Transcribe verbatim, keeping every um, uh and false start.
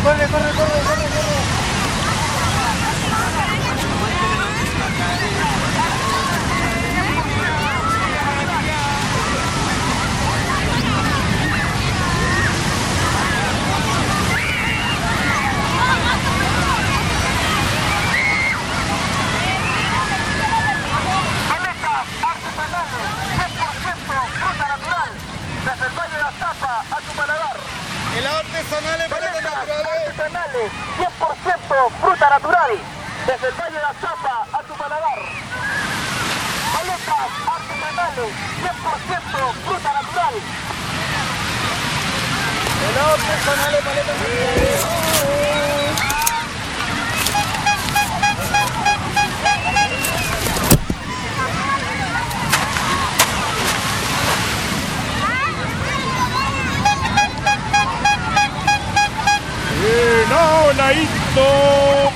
corre, corre, corre, corre, corre. Desde el Valle de Azapa a tu paladar. El artesanal Paletas artesanales, cien por ciento fruta natural. Desde el Valle de Azapa a tu paladar. Paletas artesanales, cien por ciento fruta natural. El artesanal, paletas artesanales. No, Laito.